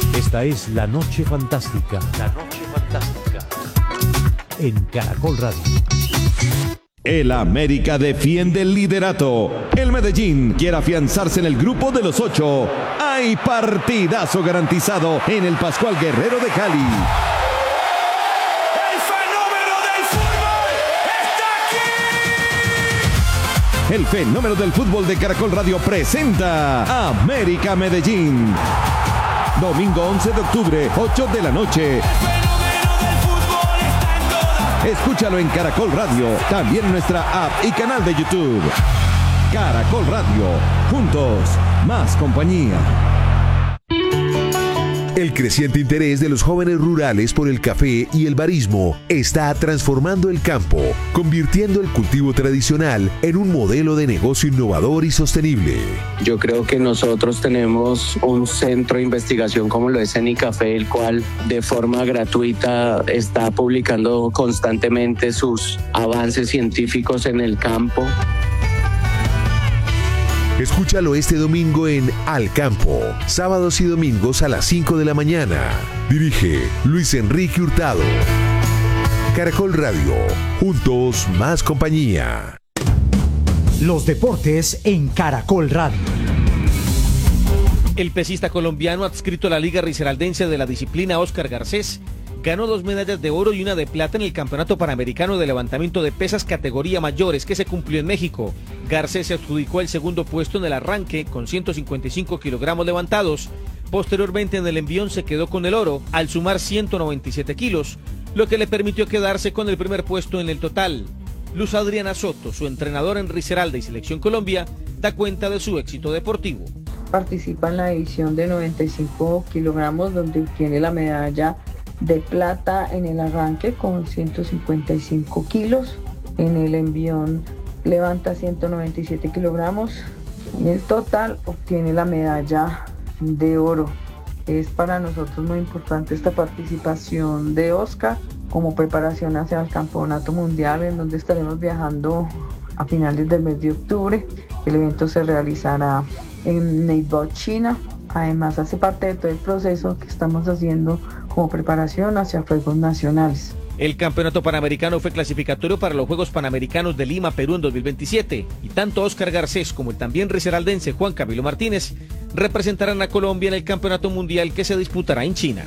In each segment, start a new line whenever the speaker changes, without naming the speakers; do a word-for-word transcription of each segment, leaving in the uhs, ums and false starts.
Esta es La Noche Fantástica. La Noche Fantástica. En Caracol Radio.
El América defiende el liderato. El Medellín quiere afianzarse en el grupo de los ocho. Hay partidazo garantizado en el Pascual Guerrero de Cali.
¡El fenómeno del fútbol está aquí!
El fenómeno del fútbol de Caracol Radio presenta América Medellín. Domingo once de octubre, ocho de la noche. Escúchalo en Caracol Radio, también en nuestra app y canal de YouTube. Caracol Radio, juntos, más compañía.
El creciente interés de los jóvenes rurales por el café y el barismo está transformando el campo, convirtiendo el cultivo tradicional en un modelo de negocio innovador y sostenible.
Yo creo que nosotros tenemos un centro de investigación como lo es Cenicafé, el cual de forma gratuita está publicando constantemente sus avances científicos en el campo.
Escúchalo este domingo en Al Campo, sábados y domingos a las cinco de la mañana. Dirige Luis Enrique Hurtado. Caracol Radio, juntos más compañía.
Los deportes en Caracol Radio.
El pesista colombiano adscrito a la Liga Risaraldense de la disciplina Óscar Garcés ganó dos medallas de oro y una de plata en el Campeonato Panamericano de Levantamiento de Pesas categoría mayores que se cumplió en México. Garcés se adjudicó el segundo puesto en el arranque con ciento cincuenta y cinco kilogramos levantados. Posteriormente en el envión se quedó con el oro al sumar ciento noventa y siete kilos, lo que le permitió quedarse con el primer puesto en el total. Luz Adriana Soto, su entrenadora en Risaralda y Selección Colombia, da cuenta de su éxito deportivo.
Participa en la edición de noventa y cinco kilogramos donde obtiene la medalla de plata en el arranque con ciento cincuenta y cinco kilos. En el envión levanta ciento noventa y siete kilogramos. En el total obtiene la medalla de oro. Es para nosotros muy importante esta participación de Óscar como preparación hacia el campeonato mundial, en donde estaremos viajando a finales del mes de octubre. El evento se realizará en Neighbor, China. Además hace parte de todo el proceso que estamos haciendo como preparación hacia Juegos Nacionales.
El Campeonato Panamericano fue clasificatorio para los Juegos Panamericanos de Lima, Perú en dos mil veintisiete, y tanto Óscar Garcés como el también risaraldense Juan Camilo Martínez representarán a Colombia en el Campeonato Mundial que se disputará en China.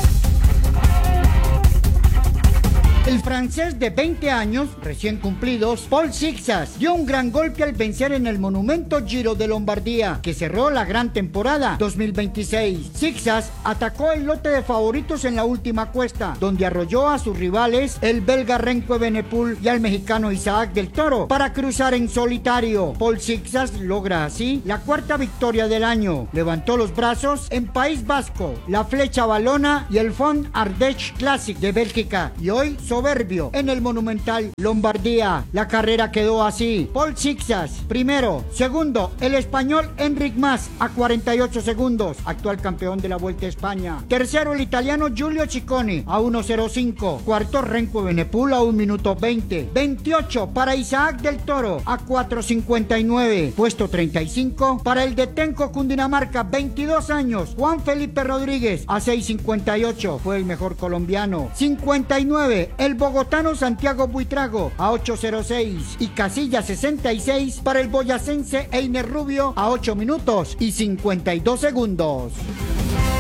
El francés de veinte años, recién cumplidos, Paul Sixas, dio un gran golpe al vencer en el monumento Giro de Lombardía, que cerró la gran temporada dos mil veintiséis. Sixas atacó el lote de favoritos en la última cuesta, donde arrolló a sus rivales, el belga Renko Evenepoel y al mexicano Isaac del Toro, para cruzar en solitario. Paul Sixas logra así la cuarta victoria del año. Levantó los brazos en País Vasco, la Flecha Valona y el Fond Ardèche Classic de Bélgica, y hoy soberbio en el monumental Lombardía. La carrera quedó así: Paul Sixas primero, segundo el español Enric Mas a cuarenta y ocho segundos, actual campeón de la Vuelta a España, tercero el italiano Giulio Ciccone a uno cero cinco, cuarto Renko Evenepoel a un minuto veinte, veintiocho para Isaac del Toro a cuatro cincuenta y nueve, puesto treinta y cinco para el de Tenco Cundinamarca, veintidós años, Juan Felipe Rodríguez a seis cincuenta y ocho, fue el mejor colombiano, cincuenta y nueve el bogotano Santiago Buitrago a ocho cero seis y casilla sesenta y seis para el boyacense Einer Rubio a ocho minutos y cincuenta y dos segundos.